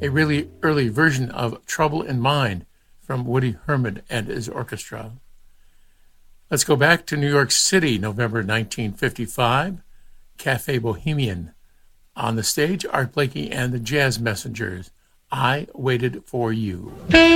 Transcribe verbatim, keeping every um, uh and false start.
a really early version of Trouble in Mind from Woody Herman and his orchestra. Let's go back to New York City, November nineteen fifty-five, Cafe Bohemian. On the stage, Art Blakey and the Jazz Messengers. I Waited for You.